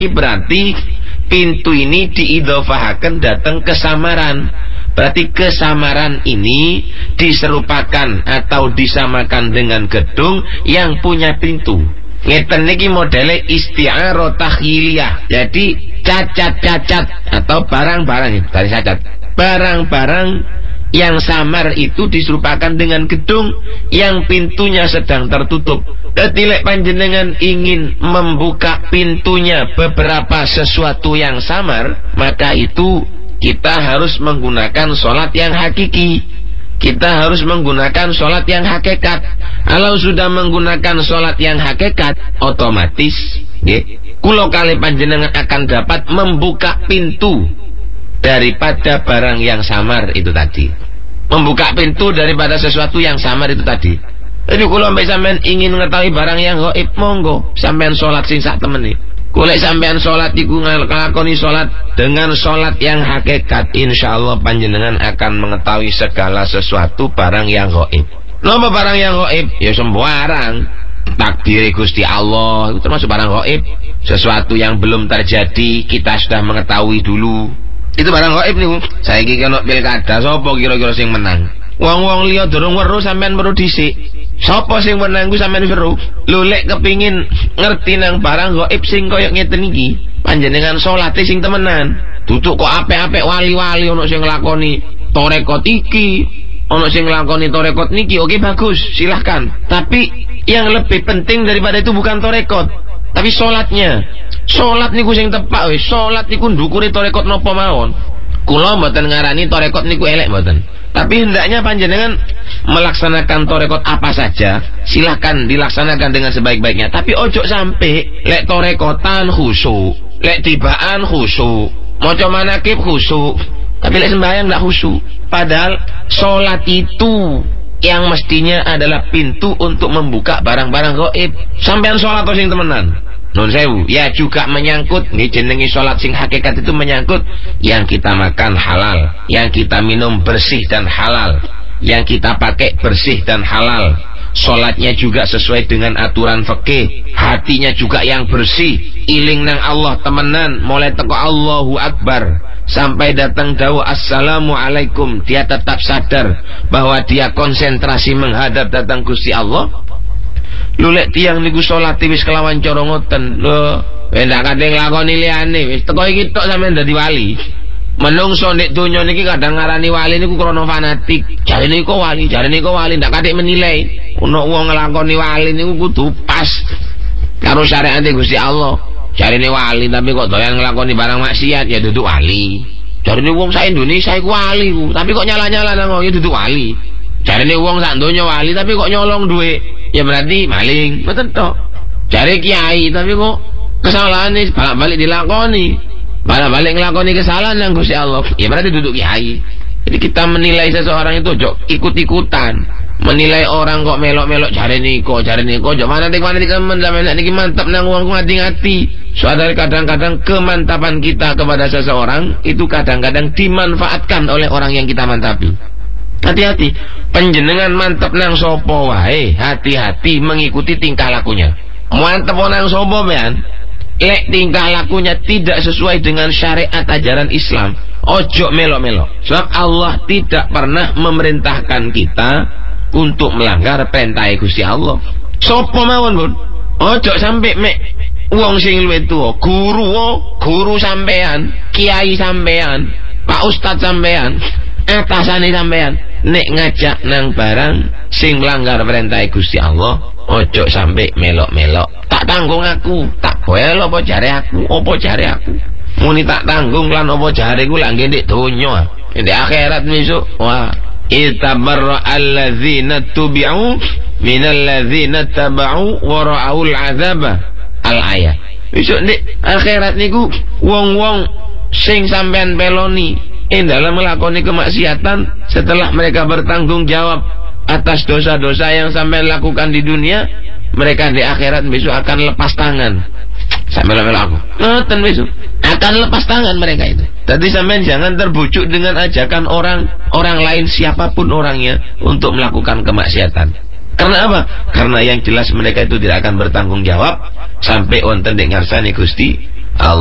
Berarti pintu ini diidhofahkan datang kesamaran. Berarti kesamaran ini diserupakan atau disamakan dengan gedung yang punya pintu. Ngeten niki modele isti'arah takhyiliyah. Jadi cacat-cacat atau barang-barang dari cacat. Barang-barang yang samar itu diserupakan dengan gedung yang pintunya sedang tertutup. Ketika panjenengan ingin membuka pintunya beberapa sesuatu yang samar, maka itu kita harus menggunakan sholat yang hakiki. Kita harus menggunakan sholat yang hakikat. Kalau sudah menggunakan sholat yang hakikat, otomatis kulo kali panjenengan akan dapat membuka pintu daripada barang yang samar itu tadi. Membuka pintu daripada sesuatu yang samar itu tadi. Jadi kulo sampean ingin mengetahui barang yang gaib, monggo sampean sholat sing sak temene. Kulek sampean sholat iku nglakoni sholat dengan sholat yang hakikat, insyaallah panjenengan akan mengetahui segala sesuatu barang yang gaib. Napa barang yang gaib? Ya sembarang. Takdir Gusti Allah itu termasuk barang gaib. Sesuatu yang belum terjadi kita sudah mengetahui dulu. Itu barang gaib niku. Saiki kena pilkada sapa kira-kira sing menang? Wong-wong liya durung weruh sampean perlu dhisik. Sapa sing menang ku sampean weruh? Lho lek kepingin ngerti nang barang gaib sing kaya ngeten iki, panjenengan salate sing temenan. Duduk kok apik-apik wali-wali ana sing nglakoni tarekat iki, ana sing nglakoni tarekat niki, oke bagus, silahkan. Tapi yang lebih penting daripada itu bukan tarekat, tapi salatnya. Salat niku sing tepak wis. Salat niku ndukure tarekat napa mawon. Kula mboten ngarani tarekat niku elek mboten. Tapi hendaknya panjenengan melaksanakan tarekat apa saja, silahkan dilaksanakan dengan sebaik-baiknya. Tapi ojo sampai lek tarekatan khusyuk, lek tibaan khusyuk, maca manakib khusyuk, tapi lek sembahyang ndak khusyuk. Padahal sholat itu yang mestinya adalah pintu untuk membuka barang-barang gaib. Sampean sholat atau sing temenan? Nun sewu, ya juga menyangkut nih jenengi sholat sing hakikat itu menyangkut yang kita makan halal, yang kita minum bersih dan halal, yang kita pakai bersih dan halal. Sholatnya juga sesuai dengan aturan fikih, hatinya juga yang bersih, iling nang Allah temenan, mulai teko Allahu Akbar sampai datang dawuh assalamualaikum, dia tetap sadar bahwa dia konsentrasi menghadap datang Gusti Allah. Lulek tiang niku sholat wis kelawan cara ngoten lho, ndak kadang nglakoni liyane wis teko iki tok sampean dadi wali. Menungso ndek donya niki kadang ngarani wali niku krana fanatik. Jarene kok wali, jarene kok wali, ndak kadek menilai. Ono wong nglakoni wali niku kudu pas karo syariat Gusti Allah. Jarene wali tapi kok doyan nglakoni barang maksiat, ya duduk wali. Jarene wong sak Indonesia iku wali ku, tapi kok nyala-nyala nang ya duduk wali. Jarene wong sak donya wali tapi kok nyolong duit, ya berarti maling. Mboten tok. Jare kiai tapi kok kesalahane balik dilakoni. Balik ngelakoni kesalahan yang Gusti Allah, ya berarti duduk kiai. Jadi kita menilai seseorang itu jok ikut-ikutan. Menilai orang kok melok-melok jare niko, jok mana temen sampeyan niki mantap nang wong ngati-ngati. Soalnya kadang-kadang kemantapan kita kepada seseorang itu kadang-kadang dimanfaatkan oleh orang yang kita mantapi. Hati-hati, panjenengan mantap nang sopo wae, hati-hati mengikuti tingkah lakunya. Mantap nang sopo bean, lek tingkah lakunya tidak sesuai dengan syariat ajaran Islam, ojo melok-melok. Sebab Allah tidak pernah memerintahkan kita untuk melanggar perintah Gusti Allah. Sopo mawon pun, ojo sampai mek wong sing luwih tuwa, guru sampean, kiai sampean, Pak Ustadz sampean, atasane sampean, nek ngajak nang barang sing melanggar perintah Gusti Allah, ojo sampai melok-melok. Tak tanggung aku, tak boel apa jare aku, muni tak tanggung lan apa jare ku lak ndek donya, ndek akhirat besok. Wah, itabarra alladzina tubi'u minal ladzina taba'u wa ra'aul azaba al-ayat. Besok ndek akhirat niku wong-wong sing sampean peloni dalam melakoni kemaksiatan, setelah mereka bertanggung jawab atas dosa-dosa yang sampean lakukan di dunia, mereka di akhirat besok akan lepas tangan. Sampai melo aku ngoten besok akan lepas tangan mereka itu. Jadi sampean jangan terbujuk dengan ajakan orang lain siapapun orangnya untuk melakukan kemaksiatan. Karena apa? Karena yang jelas mereka itu tidak akan bertanggung jawab sampai wonten ing ngarsane Gusti